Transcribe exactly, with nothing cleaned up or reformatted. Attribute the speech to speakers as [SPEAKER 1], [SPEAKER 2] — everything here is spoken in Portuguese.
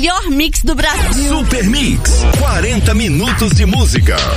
[SPEAKER 1] melhor mix do Brasil.
[SPEAKER 2] Super Mix, quarenta minutos de música.